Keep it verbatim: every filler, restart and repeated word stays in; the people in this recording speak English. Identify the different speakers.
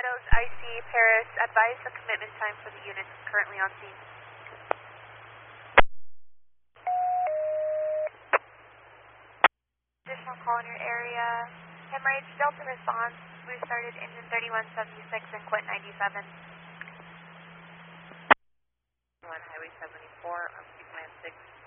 Speaker 1: Meadows, I C, Paris. Advise the commitment time for the units currently on scene. Additional call in your area. Hemorrhage, Delta response. We started engine thirty-one seventy-six and quit ninety-seven.
Speaker 2: one Highway seventy-four, on Command six.